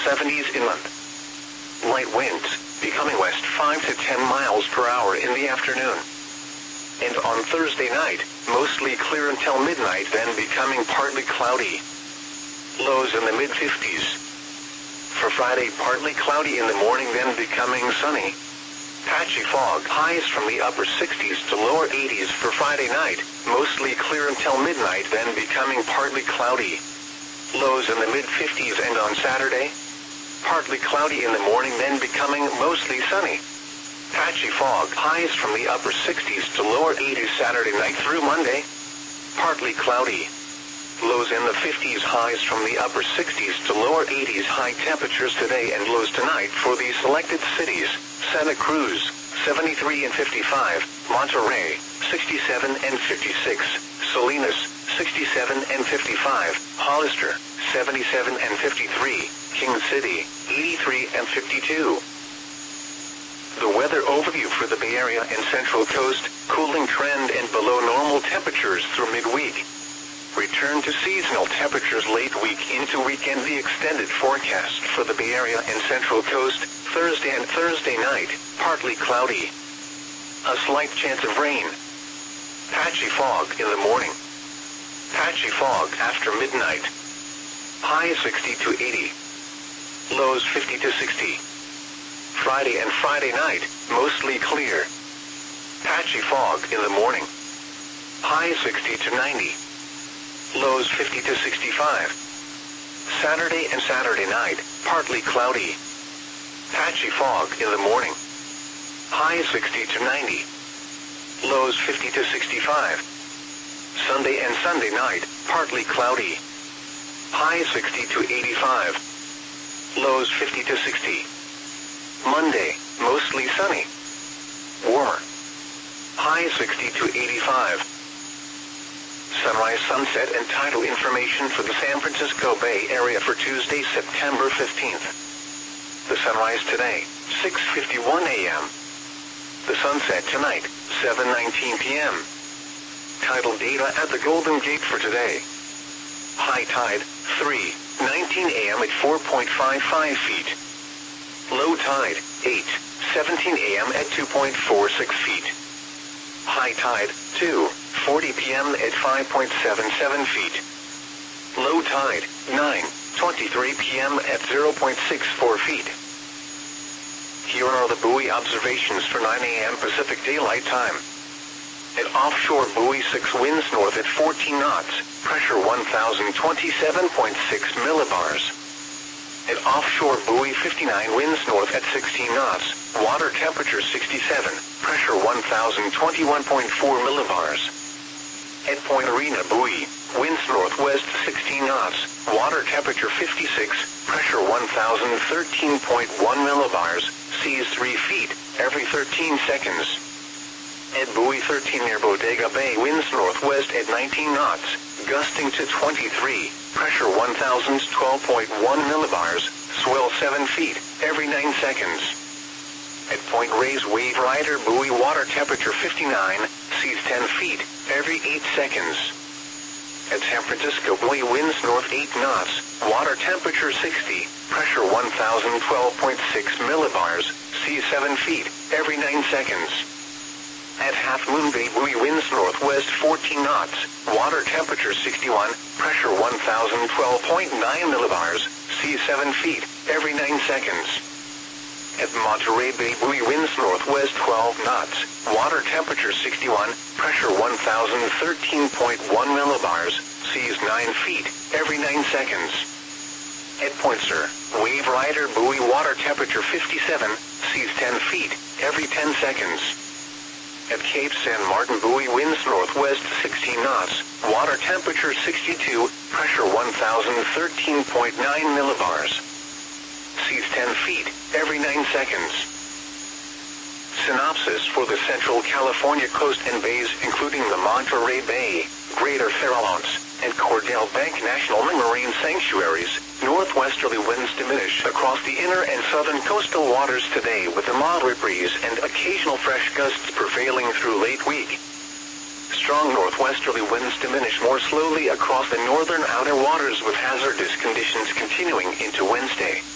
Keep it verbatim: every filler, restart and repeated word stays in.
seventies inland. Light winds, becoming west five to ten miles per hour in the afternoon. And on Thursday night, mostly clear until midnight, then becoming partly cloudy. Lows in the mid fifties. For Friday, partly cloudy in the morning, then becoming sunny. Patchy fog, highs from the upper sixties to lower eighties for Friday night, mostly clear until midnight, then becoming partly cloudy. Lows in the mid fifties, and on Saturday, partly cloudy in the morning, then becoming mostly sunny. Patchy fog, highs from the upper sixties to lower eighties Saturday night through Monday. Partly cloudy. Lows in the fifties, highs from the upper sixties to lower eighties. High temperatures today and lows tonight for the selected cities: Santa Cruz, seventy-three and fifty-five, Monterey, sixty-seven and fifty-six, Salinas, sixty-seven and fifty-five, Hollister, seventy-seven and fifty-three, King City, eighty-three and fifty-two. The weather overview for the Bay Area and Central Coast: cooling trend and below normal temperatures through midweek. Return to seasonal temperatures late week into weekend. The extended forecast for the Bay Area and Central Coast: Thursday and Thursday night, partly cloudy. A slight chance of rain. Patchy fog in the morning. Patchy fog after midnight. High sixty to eighty. Lows fifty to sixty. Friday and Friday night, mostly clear. Patchy fog in the morning. High sixty to ninety. Lows fifty to sixty-five. Saturday and Saturday night, partly cloudy. Patchy fog in the morning. High sixty to ninety. Lows fifty to sixty-five. Sunday and Sunday night, partly cloudy. High sixty to eighty-five. Lows fifty to sixty. Monday, mostly sunny. Warmer. High sixty to eighty-five. Sunrise, sunset, and tidal information for the San Francisco Bay Area for Tuesday, September fifteenth. The sunrise today, six fifty-one a m The sunset tonight, seven nineteen p m Tidal data at the Golden Gate for today. High tide, three nineteen a m at four point five five feet. Low tide, eight seventeen a m at two point four six feet. High tide, two forty p m at five point seven seven feet. Low tide, nine twenty-three p m at zero point six four feet. Here are the buoy observations for nine a m Pacific Daylight Time. At offshore buoy six, winds north at fourteen knots, pressure one thousand twenty-seven point six millibars. At offshore buoy fifty-nine, winds north at sixteen knots, water temperature sixty-seven, pressure one thousand twenty-one point four millibars. At Point Arena buoy, winds northwest sixteen knots, water temperature fifty-six, pressure one thousand thirteen point one millibars, seas three feet, every thirteen seconds. At buoy thirteen near Bodega Bay, winds northwest at nineteen knots, gusting to twenty-three, pressure one thousand twelve point one millibars, swell seven feet, every nine seconds. At Point Reyes Wave Rider buoy, water temperature fifty-nine, seas ten feet, every eight seconds. At San Francisco buoy, winds north eight knots, water temperature sixty, pressure one thousand twelve point six millibars, seas seven feet, every nine seconds. At Half Moon Bay buoy, winds northwest fourteen knots, water temperature sixty-one, pressure one thousand twelve point nine millibars, seas seven feet, every nine seconds. At Monterey Bay buoy, winds northwest twelve knots, water temperature sixty-one, pressure one thousand thirteen point one millibars, seas nine feet, every nine seconds. At Point Sur, Wave Rider buoy, water temperature fifty-seven, seas ten feet, every ten seconds. At Cape San Martin buoy, winds northwest sixteen knots, water temperature sixty-two, pressure one thousand thirteen point nine millibars. Seas ten feet, every nine seconds. Synopsis for the Central California coast and bays, including the Monterey Bay, Greater Farallones, and Cordell Bank National Marine Sanctuaries. Northwesterly winds diminish across the inner and southern coastal waters today, with a moderate breeze and occasional fresh gusts prevailing through late week. Strong northwesterly winds diminish more slowly across the northern outer waters, with hazardous conditions continuing into Wednesday.